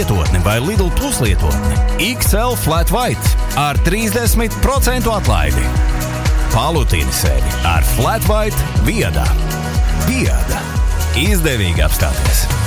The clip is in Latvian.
lietotni vai Lidl Plus lietotni. XL Flat White ar 30% atlaidi. Palutini sevi ar Flat White viedā. Izdevīgi apstāties.